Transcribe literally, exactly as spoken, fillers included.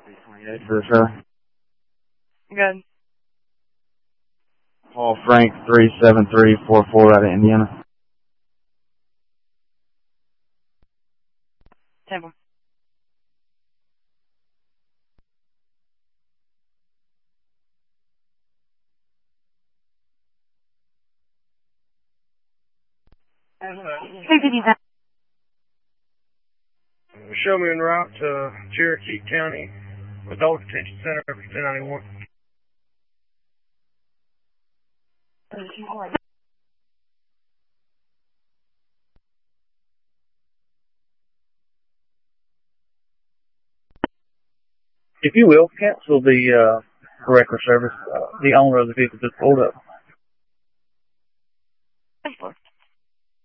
twenty-eight for sure. Good. Paul Frank three seven three four four out of Indiana. Table. Show me en route to Cherokee County Adult Detention Center for ten ninety-one. If you will, cancel the uh, record service. Uh, the owner of the vehicle just pulled up.